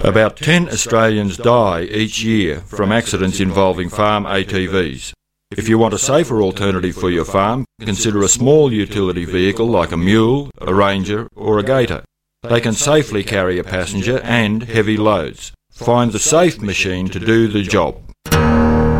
About 10 Australians die each year from accidents involving farm ATVs. If you want a safer alternative for your farm, consider a small utility vehicle like a mule, a ranger or a gator. They can safely carry a passenger and heavy loads. Find the safe machine to do the job.